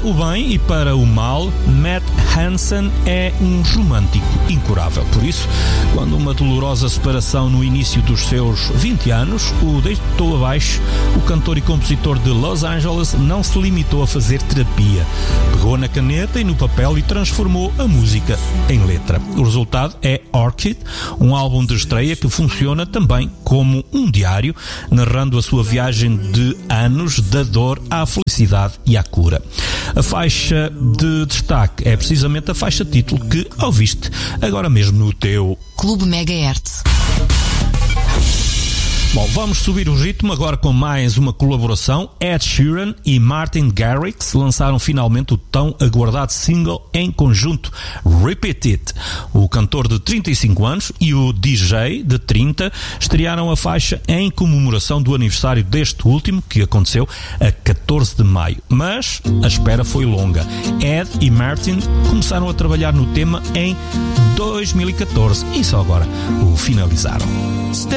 o bem e para o mal, Matt Hansen é um romântico incurável. Por isso, quando uma dolorosa separação no início dos seus 20 anos o deitou abaixo, o cantor e compositor de Los Angeles não se limitou a fazer terapia. Pegou na caneta e no papel e transformou a música em letra. O resultado é Orchid, um álbum de estreia que funciona também como um diário, narrando a sua viagem de anos da dor à felicidade e à cura. A faixa de destaque é precisamente a faixa título que ouviste agora mesmo no teu Clube Megahertz. Bom, vamos subir o ritmo agora com mais uma colaboração. Ed Sheeran e Martin Garrix lançaram finalmente o tão aguardado single em conjunto, Repeat It. O cantor de 35 anos e o DJ de 30 estrearam a faixa em comemoração do aniversário deste último, que aconteceu a 14 de maio. Mas a espera foi longa. Ed e Martin começaram a trabalhar no tema em 2014 e só agora o finalizaram.